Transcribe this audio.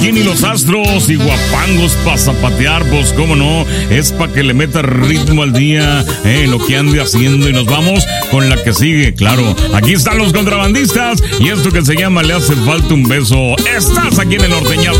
¿Quién y los astros y guapangos para zapatear? Pues cómo no, es para que le meta ritmo al día, lo que ande haciendo. Y nos vamos con la que sigue, claro. Aquí están los contrabandistas y esto que se llama Le hace falta un beso. Estás aquí en el norteñazo.